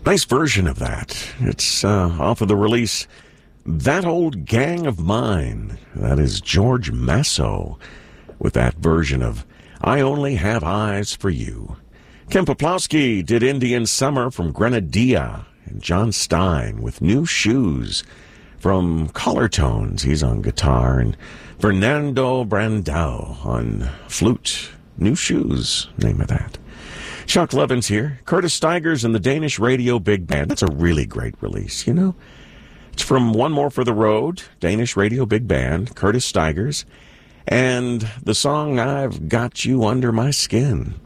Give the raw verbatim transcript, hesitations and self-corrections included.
Nice version of that. It's uh, off of the release That Old Gang of Mine. That is George Masso with that version of I Only Have Eyes for You. Kim Poplowski did Indian Summer from Grenadilla, and John Stein with New Shoes from Color Tones. He's on guitar, and Fernando Brandao on flute. New Shoes, name of that. Chuck Levin's here. Curtis Stigers and the Danish Radio Big Band. That's a really great release, you know? It's from One More for the Road, Danish Radio Big Band, Curtis Stigers, and the song I've Got You Under My Skin.